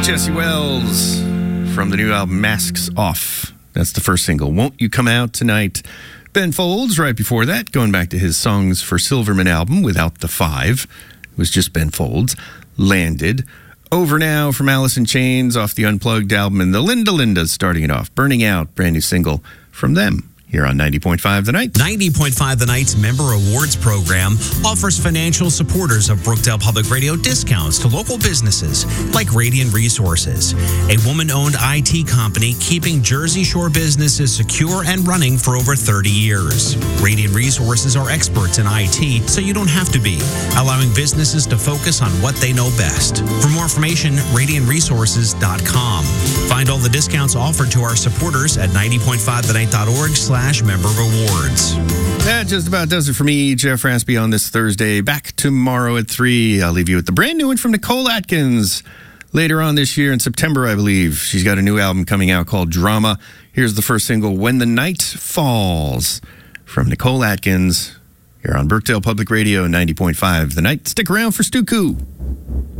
Jesse Wells from the new album Masks Off. That's the first single. Won't You Come Out Tonight? Ben Folds right before that, going back to his Songs for Silverman album without the 5. It was just Ben Folds. Landed. Over Now from Alice in Chains off the Unplugged album, and the Linda Lindas starting it off. Burning Out, brand new single from them. Here on 90.5 The Night. 90.5 The Night's Member Awards program offers financial supporters of Brookdale Public Radio discounts to local businesses like Radiant Resources, a woman-owned IT company keeping Jersey Shore businesses secure and running for over 30 years. Radiant Resources are experts in IT, so you don't have to be, allowing businesses to focus on what they know best. For more information, radiantresources.com. Find all the discounts offered to our supporters at 90.5thenight.org/member rewards. That just about does it for me, Jeff Raspy, on this Thursday. Back tomorrow at 3. I'll leave you with the brand new one from Nicole Atkins. Later on this year in September, I believe. She's got a new album coming out called Drama. Here's the first single, When the Night Falls, from Nicole Atkins. Here on Brookdale Public Radio, 90.5 The Night. Stick around for Stu Koo.